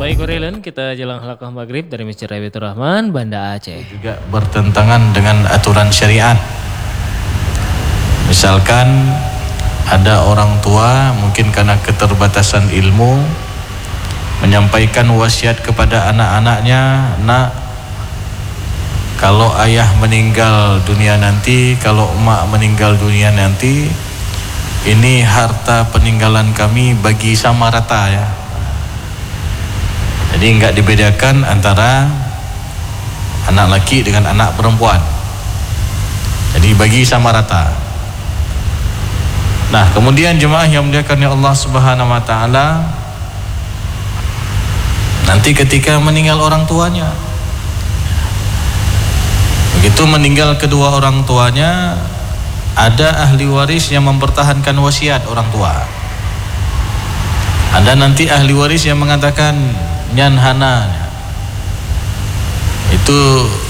Baik Korelan, kita jelang halaqah maghrib dari Masjid Rabiatul Rahman, Banda Aceh. Juga bertentangan dengan aturan syariat. Misalkan ada orang tua mungkin karena keterbatasan ilmu menyampaikan wasiat kepada anak-anaknya, nak, kalau ayah meninggal dunia nanti, kalau emak meninggal dunia nanti, ini harta peninggalan kami bagi sama rata ya. Jadi enggak dibedakan antara anak laki dengan anak perempuan. Jadi bagi sama rata. Nah, kemudian jemaah yang dimuliakan oleh Allah Subhanahu wa taala, nanti ketika meninggal orang tuanya, begitu meninggal kedua orang tuanya, ada ahli waris yang mempertahankan wasiat orang tua. Ada nanti ahli waris yang mengatakan nyan hana, itu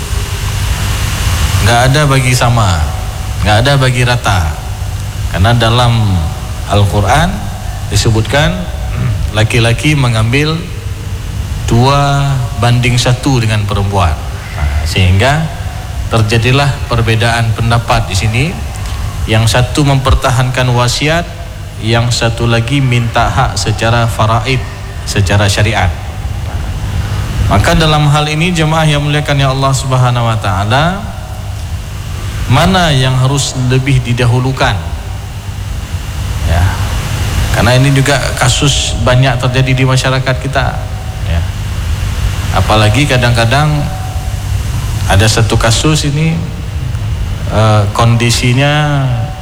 nggak ada bagi sama, nggak ada bagi rata, karena dalam Al-Quran disebutkan laki-laki mengambil 2:1 dengan perempuan. Nah, sehingga terjadilah perbedaan pendapat di sini. Yang satu mempertahankan wasiat, yang satu lagi minta hak secara faraid, secara syariat. Maka dalam hal ini jemaah yang muliakan ya Allah Subhanahu wa taala, mana yang harus lebih didahulukan? Ya. Karena ini juga kasus banyak terjadi di masyarakat kita, ya. Apalagi kadang-kadang ada satu kasus ini kondisinya